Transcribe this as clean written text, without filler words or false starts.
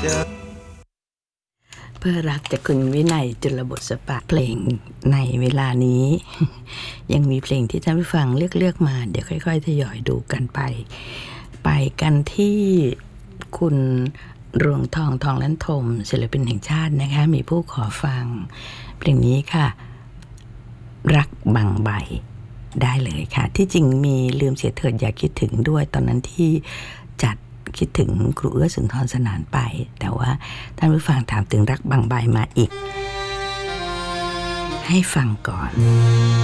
เพื่อรักจากคุณวินัยจุลบุษปะเพลงในเวลานี้ ยังมีเพลงที่ท่านผู้ฟังเลือกมาเดี๋ยวค่อยๆทยอยดูกันไปกันที่คุณรวงทองทองลั่นทมศิลปินแห่งชาตินะคะมีผู้ขอฟังเพลงนี้ค่ะรักบางใบได้เลยค่ะที่จริงมีลืมเสียเถิดอย่าคิดถึงด้วยตอนนั้นที่จัดคิดถึงครูเอื้อสุนทรสนานไปแต่ว่าท่านผู้ฟังถามถึงรักบางใบมาอีกให้ฟังก่อน